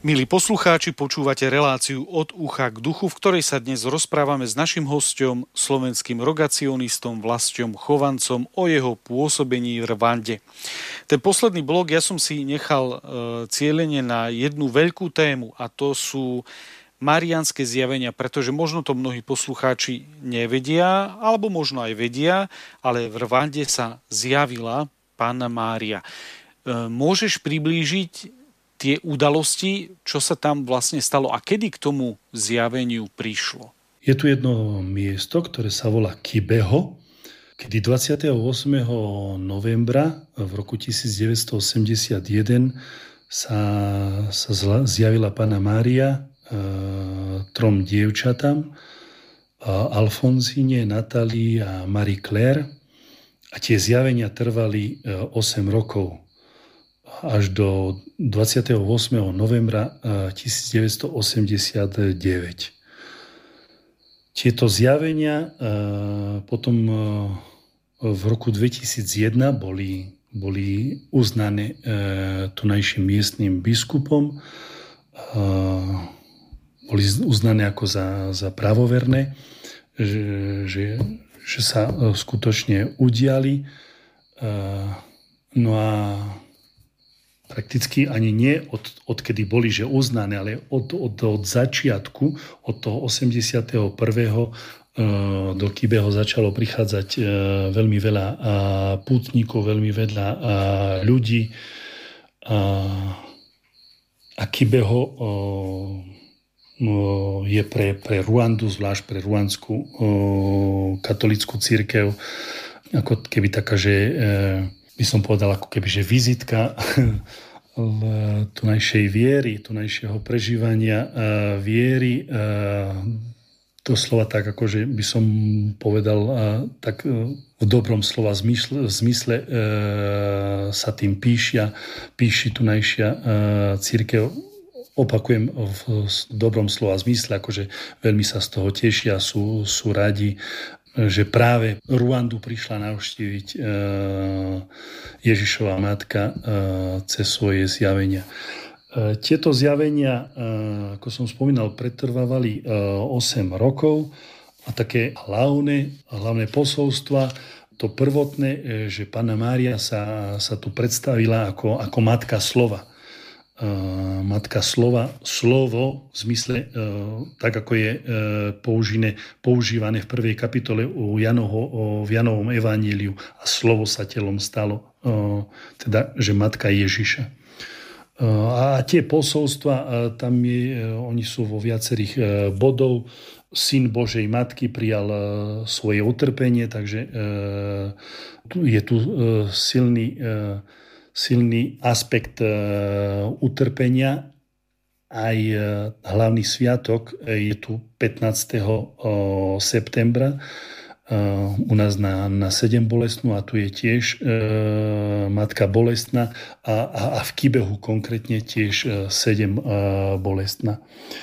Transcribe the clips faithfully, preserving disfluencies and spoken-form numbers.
Milí poslucháči, počúvate reláciu Od ucha k duchu, v ktorej sa dnes rozprávame s našim hosťom, slovenským rogacionistom Vlastom Chovancom o jeho pôsobení v Rwande. Ten posledný blok ja som si nechal e, cielene na jednu veľkú tému, a to sú mariánske zjavenia, pretože možno to mnohí poslucháči nevedia, alebo možno aj vedia, ale v Rwande sa zjavila Panna Mária. E, môžeš priblížiť tie udalosti, čo sa tam vlastne stalo a kedy k tomu zjaveniu prišlo? Je tu jedno miesto, ktoré sa volá Kibeho, kedy dvadsiateho ôsmeho novembra v roku tisícdeväťstoosemdesiatjeden sa, sa zjavila Panna Mária e, trom dievčatám, Alfonzíne, Natálii a Marie Claire, a tie zjavenia trvali e, osem rokov. Až do dvadsiateho ôsmeho novembra tisícdeväťstoosemdesiatdeväť. Tieto zjavenia potom v roku dvetisícjeden boli, boli uznané tunajším miestnym biskupom, boli uznané ako za, za pravoverné, že, že, že sa skutočne udiali. No a prakticky ani nie od, odkedy boli, že uznané, ale od, od, od začiatku, od toho osemdesiateho prvého do Kibeho začalo prichádzať veľmi veľa pútnikov, veľmi veľa ľudí. A Kibeho je pre, pre Rwandu, zvlášť pre ruandskú katolícku cirkev, ako keby taká, že by som povedal, ako keby, že vizitka tunajšej viery, tunajšieho prežívania viery, doslova tak, akože by som povedal, tak v dobrom slova zmysle, v zmysle sa tým píšia, píši tunajšia cirkev. Opakujem, v dobrom slova zmysle, akože veľmi sa z toho tešia, sú, sú radi, že práve Rwandu prišla navštíviť Ježišova matka cez svoje zjavenia. Tieto zjavenia, ako som spomínal, pretrvávali osem rokov a také hlavné, hlavné posolstva, to prvotné, že Panna Mária sa, sa tu predstavila ako, ako matka slova. Matka slova, slovo v zmysle, tak ako je používané, používané v prvej kapitole u Janoho, v Janovom evaníliu, a slovo sa telom stalo, teda, že matka Ježiša. A tie posolstva, tam je, oni sú vo viacerých bodov. Syn Božej matky prijal svoje utrpenie, takže je tu silný silný aspekt utrpenia. Aj hlavný sviatok je tu pätnásteho septembra u nás na, na sedem bolestnú, a tu je tiež matka bolestná, a, a, a v Kibehu konkrétne tiež sedem bolestná.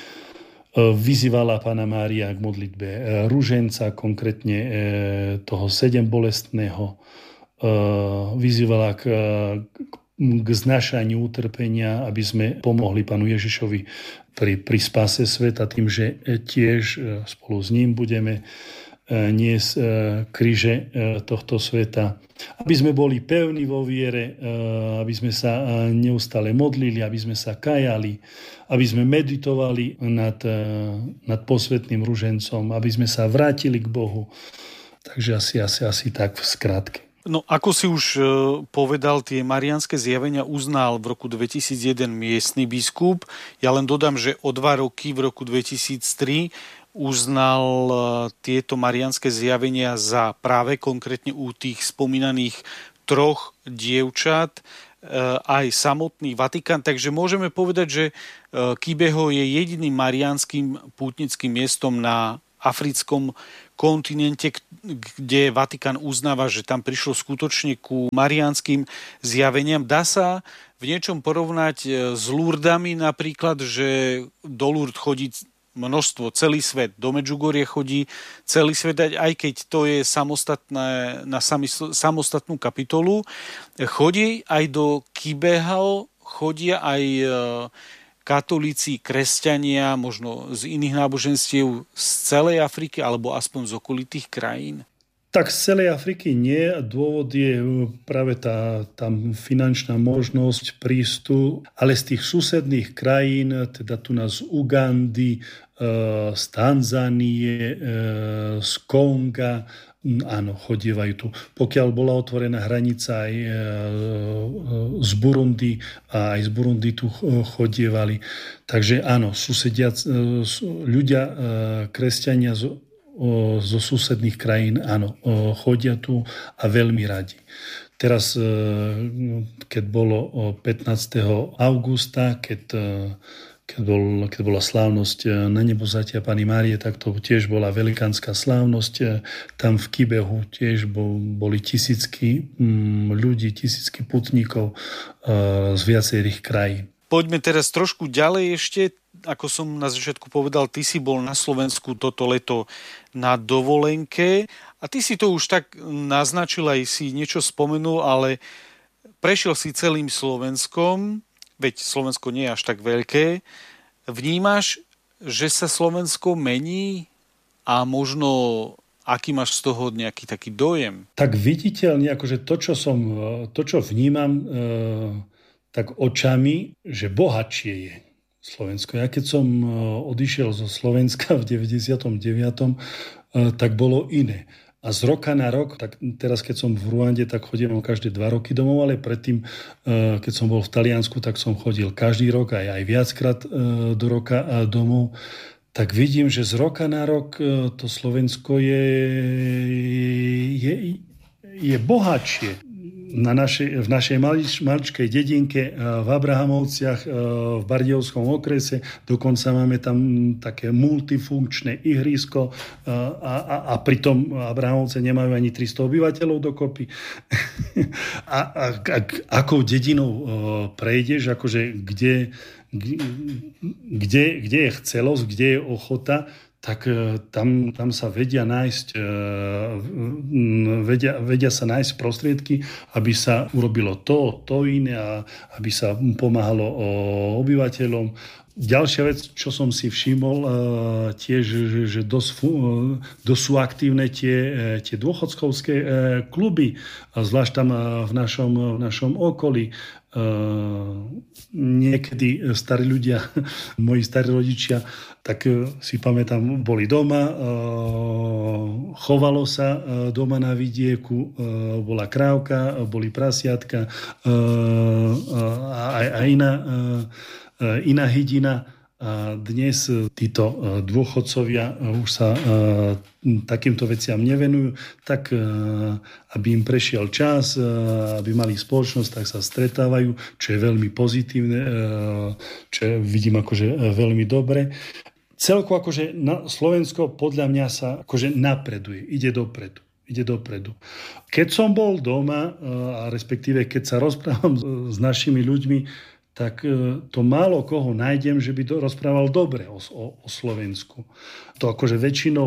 Vyzývala Panna Mária k modlitbe ruženca, konkrétne toho sedem bolestného, vyzývala k, k znášaniu utrpenia, aby sme pomohli Pánu Ježišovi pri, pri spáse sveta tým, že tiež spolu s ním budeme niesť kríže tohto sveta. Aby sme boli pevní vo viere, aby sme sa neustále modlili, aby sme sa kajali, aby sme meditovali nad, nad posvätným ružencom, aby sme sa vrátili k Bohu. Takže asi, asi, asi tak v skratke. No, ako si už povedal, tie mariánske zjavenia uznal v roku dvetisícjeden miestny biskup. Ja len dodám, že o dva roky, v roku dvetisíctri, uznal tieto mariánske zjavenia za práve konkrétne u tých spomínaných troch dievčat aj samotný Vatikán. Takže môžeme povedať, že Kibeho je jediným mariánskym pútnickým miestom na africkom kontinente, kde Vatikán uznáva, že tam prišlo skutočne ku mariánskym zjaveniam. Dá sa v niečom porovnať s Lourdami napríklad, že do Lourdes chodí množstvo, celý svet, do Medžugorie chodí celý svet, aj keď to je samostatné, na sami, samostatnú kapitolu. Chodí aj do Kibeho, chodia aj katolíci, kresťania, možno z iných náboženstiev z celej Afriky alebo aspoň z okolitých krajín? Tak z celej Afriky nie. Dôvod je práve tá, tá finančná možnosť prístupu, ale z tých susedných krajín, teda tu nás z Ugandy, z Tanzánie, z Konga, áno, chodievajú tu. Pokiaľ bola otvorená hranica aj z Burundi, a aj z Burundi tu chodievali. Takže áno, susedia, ľudia, kresťania zo susedných krajín, áno, chodia tu a veľmi radi. Teraz, keď bolo pätnásteho augusta, keď, keď, bol, keď bola slávnosť na nebovzatia Panny Márie, tak to tiež bola velikánska slávnosť. Tam v Kibehu tiež boli tisícky ľudí, tisícky putníkov z viacerých krajín. Poďme teraz trošku ďalej ešte. Ako som na začiatku povedal, ty si bol na Slovensku toto leto na dovolenke a ty si to už tak naznačil, aj si niečo spomenul, ale prešiel si celým Slovenskom, veď Slovensko nie je až tak veľké. Vnímaš, že sa Slovensko mení a možno aký máš z toho nejaký taký dojem? Tak viditeľne, akože to, čo som, to, čo vnímam e, tak očami, že bohatšie je Slovensko. Ja keď som odišiel zo Slovenska v deväťdesiatom deviatom tak bolo iné. A z roka na rok, tak teraz keď som v Ruande, tak chodím každé dva roky domov, ale predtým, keď som bol v Taliansku, tak som chodil každý rok, aj, aj viackrát do roka domov. Tak vidím, že z roka na rok to Slovensko je, je, je bohatšie. Na našej, v našej malič, maličkej dedinke v Abrahamovciach v Bardejovskom okrese. Dokonca máme tam také multifunkčné ihrisko a, a, a pritom Abrahamovce nemajú ani tristo obyvateľov dokopy. a, a, a akou dedinou prejdeš, akože kde, kde, kde je chcelosť, kde je ochota, tak tam, tam sa vedia nájsť, vedia, vedia sa nájsť prostriedky, aby sa urobilo to, to iné a aby sa pomáhalo obyvateľom. Ďalšia vec, čo som si všimol, tiež, že dosť, dosť sú aktívne tie, tie dôchodcovské kluby, zvlášť tam v našom, v našom okolí. Niekedy starí ľudia, moji starí rodičia, tak si pamätám, boli doma, chovalo sa doma na vidieku, bola krávka, boli prasiatka a, a iná, iná hydina. A dnes títo dôchodcovia už sa takýmto veciam nevenujú, tak aby im prešiel čas, aby mali spoločnosť, tak sa stretávajú, čo je veľmi pozitívne, čo vidím akože veľmi dobre. Celko akože na Slovensko podľa mňa sa akože napreduje, ide dopredu. Ide dopredu. Keď som bol doma, a respektíve keď sa rozprávam s našimi ľuďmi, tak to málo koho nájdem, že by to rozprával dobre o, o, o Slovensku. To akože väčšinou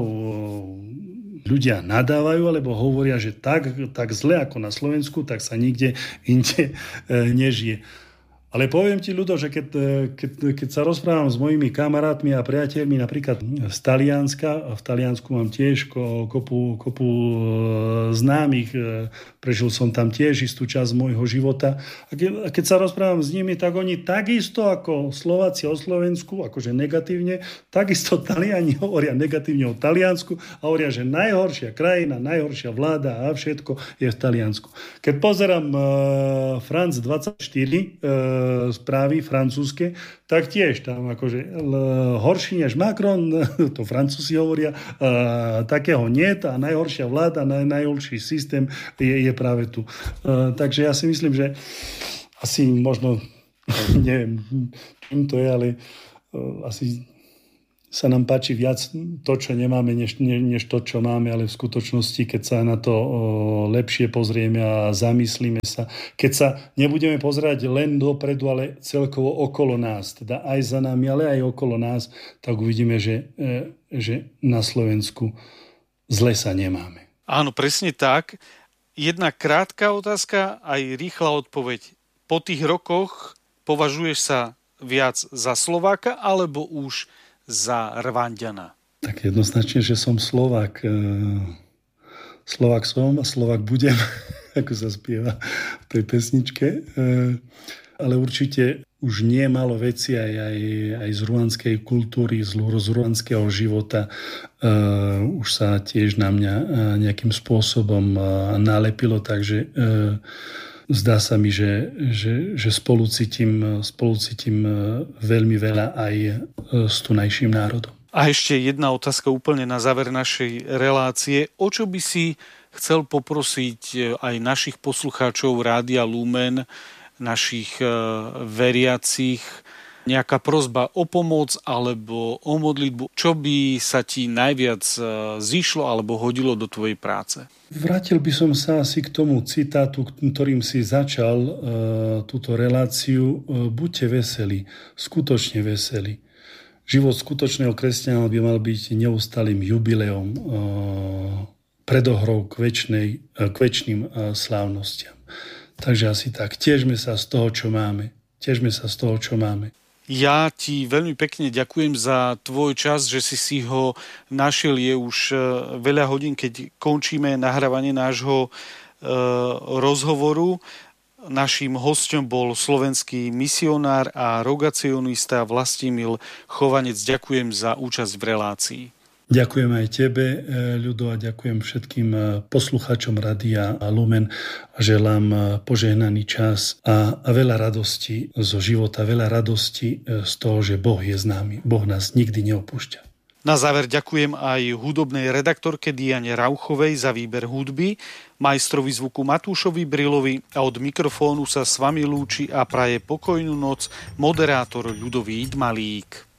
ľudia nadávajú, alebo hovoria, že tak, tak zle ako na Slovensku, tak sa nikde inde nežije. Ale poviem ti, Ľudo, že keď, keď, keď sa rozprávam s mojimi kamarátmi a priateľmi napríklad z Talianska, a v Taliansku mám tiež kopu, kopu známych, prežil som tam tiež istú časť môjho života. A keď, a keď sa rozprávam s nimi, tak oni takisto ako Slováci o Slovensku, akože negatívne, takisto Taliani hovoria negatívne o Taliansku a hovoria, že najhoršia krajina, najhoršia vláda a všetko je v Taliansku. Keď pozerám uh, France dvadsaťštyri, uh, správy francúzske, tak tiež tam akože l- horší než Macron, to Francúzi hovoria, uh, takého niet a najhoršia vláda, naj, najhorší systém je, je práve tu. Uh, takže ja si myslím, že asi možno, neviem, čím to je, ale uh, asi sa nám páči viac to, čo nemáme, než, ne, než to, čo máme, ale v skutočnosti, keď sa na to o, lepšie pozrieme a zamyslíme sa, keď sa nebudeme pozerať len dopredu, ale celkovo okolo nás, teda aj za nami, ale aj okolo nás, tak uvidíme, že, e, že na Slovensku zle sa nemáme. Áno, presne tak. Jedna krátka otázka, aj rýchla odpoveď. Po tých rokoch považuješ sa viac za Slováka alebo už za Rwanďana? Tak jednoznačne, že som Slovák. Slovák som a Slovák budem, ako sa spieva v tej pesničke. Ale určite už nie málo veci aj, aj, aj z ruandskej kultúry, z, z ruandského života uh, už sa tiež na mňa uh, nejakým spôsobom uh, nalepilo, takže uh, zdá sa mi, že, že, že spolu cítim, spolu cítim uh, veľmi veľa aj uh, s tunajším národom. A ešte jedna otázka úplne na záver našej relácie. O čo by si chcel poprosiť aj našich poslucháčov Rádia Lumen, našich veriacich, nejaká prosba o pomoc alebo o modlitbu? Čo by sa ti najviac zišlo alebo hodilo do tvojej práce? Vrátil by som sa asi k tomu citátu, ktorým si začal uh, túto reláciu. Uh, buďte veselí, skutočne veselí. Život skutočného kresťana by mal byť neustálým jubileom, uh, predohrou k, večnej, uh, k večným uh, slávnostiam. Takže asi tak. Tiežme sa z toho, čo máme. Tiežme sa z toho, čo máme. Ja ti veľmi pekne ďakujem za tvoj čas, že si si ho našiel. Je už veľa hodín, keď končíme nahrávanie nášho e, rozhovoru. Naším hosťom bol slovenský misionár a rogacionista Vlastimil Chovanec. Ďakujem za účasť v relácii. Ďakujem aj tebe, Ľudo, a ďakujem všetkým poslucháčom Rádia Lumen a želám požehnaný čas a, a veľa radosti zo života, veľa radosti z toho, že Boh je s nami. Boh nás nikdy neopúšťa. Na záver ďakujem aj hudobnej redaktorke Diane Rauchovej za výber hudby, majstrovi zvuku Matúšovi Brilovi a od mikrofónu sa s vami lúči a praje pokojnú noc moderátor Ľudovít Malík.